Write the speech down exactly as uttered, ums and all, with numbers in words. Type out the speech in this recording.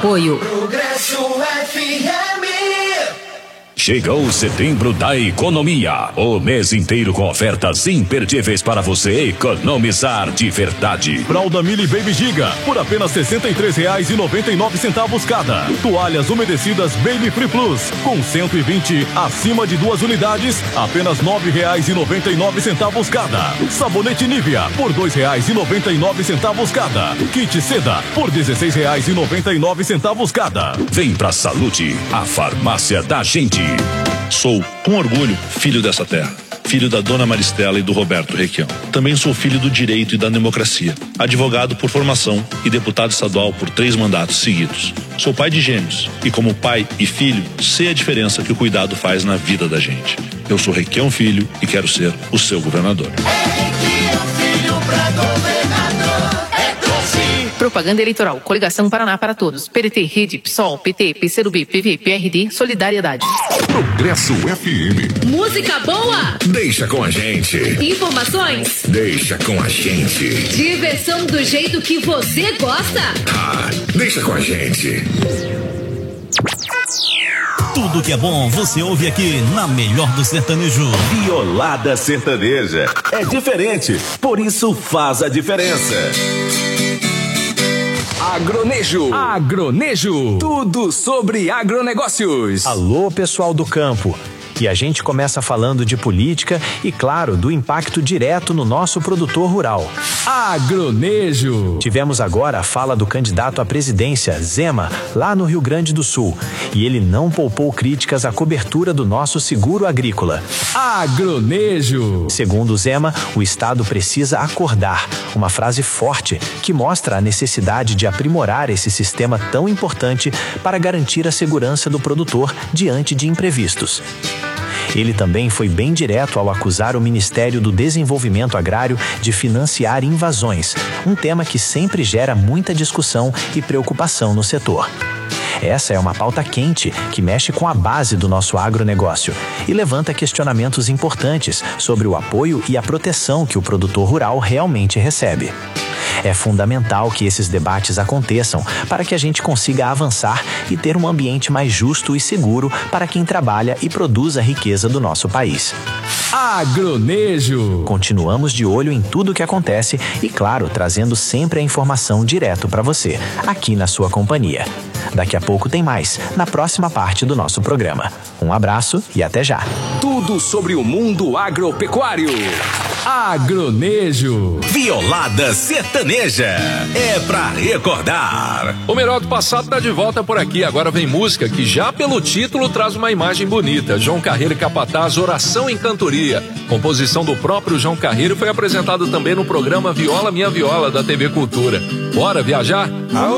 Apoio Progresso F M. Chegou o setembro da economia. O mês inteiro com ofertas imperdíveis para você economizar de verdade. Fralda Mili Baby Giga por apenas sessenta e três reais e noventa e nove centavos cada. Toalhas umedecidas Baby Free Plus com cento e vinte acima de duas unidades, apenas nove reais e noventa e nove centavos cada. Sabonete Nivea por dois reais e noventa e nove centavos cada. Kit Seda por dezesseis reais e noventa e nove centavos cada. Vem pra Salute, a farmácia da gente. Sou, com orgulho, filho dessa terra. Filho da dona Maristela e do Roberto Requião. Também sou filho do direito e da democracia. Advogado por formação e deputado estadual por três mandatos seguidos. Sou pai de gêmeos e, como pai e filho, sei a diferença que o cuidado faz na vida da gente. Eu sou Requião Filho e quero ser o seu governador. Requião Filho pra governador. É doce. Propaganda eleitoral. Coligação Paraná para Todos. P D T, Rede, PSOL, P T, P C do B, P V, P R D, Solidariedade. Progresso F M. Música boa. Deixa com a gente. Informações. Deixa com a gente. Diversão do jeito que você gosta. Ah, deixa com a gente. Tudo que é bom você ouve aqui na melhor do sertanejo. Violada sertaneja. É diferente, por isso faz a diferença. Agronejo. Agronejo. Tudo sobre agronegócios. Alô, pessoal do campo. E a gente começa falando de política e, claro, do impacto direto no nosso produtor rural. Agronejo. Tivemos agora a fala do candidato à presidência, Zema, lá no Rio Grande do Sul. E ele não poupou críticas à cobertura do nosso seguro agrícola. Agronejo. Segundo Zema, o Estado precisa acordar. Uma frase forte que mostra a necessidade de aprimorar esse sistema tão importante para garantir a segurança do produtor diante de imprevistos. Ele também foi bem direto ao acusar o Ministério do Desenvolvimento Agrário de financiar invasões, um tema que sempre gera muita discussão e preocupação no setor. Essa é uma pauta quente que mexe com a base do nosso agronegócio e levanta questionamentos importantes sobre o apoio e a proteção que o produtor rural realmente recebe. É fundamental que esses debates aconteçam para que a gente consiga avançar e ter um ambiente mais justo e seguro para quem trabalha e produz a riqueza do nosso país. Agronejo. Continuamos de olho em tudo que acontece e, claro, trazendo sempre a informação direto para você, aqui na sua companhia. Daqui a pouco tem mais, na próxima parte do nosso programa. Um abraço e até já. Tudo sobre o mundo agropecuário. Agronejo. Violada sertaneja. É pra recordar. O melhor do passado tá de volta por aqui. Agora vem música que já pelo título traz uma imagem bonita. João Carreiro e Capataz, Oração em Cantoria. Composição do próprio João Carreiro, foi apresentado também no programa Viola Minha Viola da T V Cultura. Bora viajar?